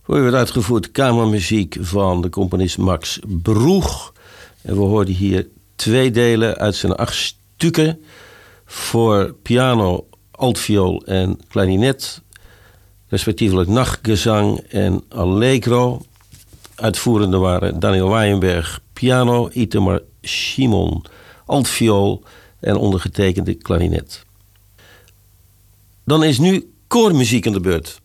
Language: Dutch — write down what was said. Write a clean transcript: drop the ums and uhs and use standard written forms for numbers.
Voor u werd uitgevoerd kamermuziek van de componist Max Broeg. En we hoorden hier 2 delen uit zijn 8 stukken voor piano, altviool en klarinet, respectievelijk nachtgezang en allegro. Uitvoerende waren Daniel Waaijenberg piano, Itamar Shimon altviool en ondergetekende klarinet. Dan is nu koormuziek aan de beurt.